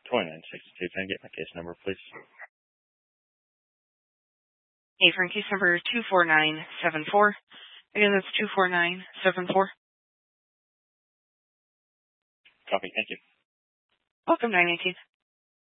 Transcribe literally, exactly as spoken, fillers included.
twenty-nine sixty-two. Can I get my case number, please? A-Frame case number two four nine seven four. Again, that's two four nine seven four. Copy. Thank you. Welcome, nine eighteen.